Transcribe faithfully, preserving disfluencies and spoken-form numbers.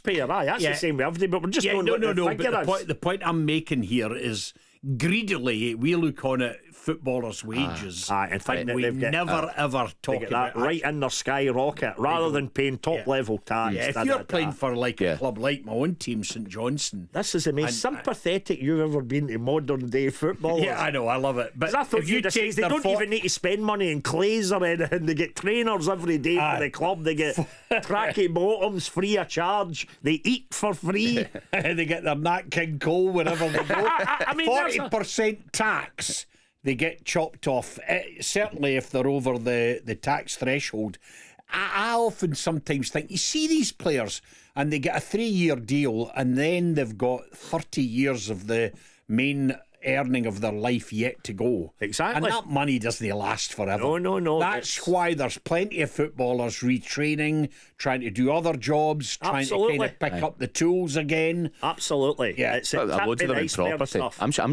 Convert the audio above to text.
taxpayer. Aye, that's Yeah. the same with everybody. But we're just Yeah, going no, what no, the no. figure But the is. point, the point I'm making here is greedily we look on at footballers' wages. Aye, and think that we they've got- never uh, ever They talk get about that right in their skyrocket rather than paying top Yeah. level tax. Yeah, if da, you're da, da. playing for like Yeah. a club like my own team, St Johnstone. This is the most And- sympathetic you've ever been to modern day football. Yeah, I know, I love it. But I thought if you you'd have said take they their don't fo- even need to spend money in clays or anything. They get trainers every day Aye. for the club. They get tracky bottoms free of charge. They eat for free. they get their Nat King Cole wherever they go. I- I mean, that's Forty a- percent tax. They get chopped off. Eh, certainly, if they're over the, the tax threshold. I, I often sometimes think you see these players and they get a three year deal, and then they've got thirty years of the main earning of their life yet to go. Exactly. And that money doesn't last forever. No, no, no, That's it's- why there's plenty of footballers retraining, trying to do other jobs, trying Absolutely. to kind of pick up the tools again. Absolutely. Yeah. It's Well, a loads of them in iceberg property. stuff. I'm, su- I'm